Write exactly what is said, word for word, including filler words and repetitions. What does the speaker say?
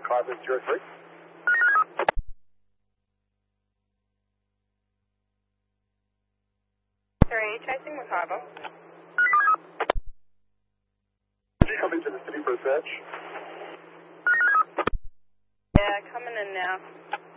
Carver zero three. Three, chasing Macarvo. Did you come into the city for a search? Yeah, coming in now.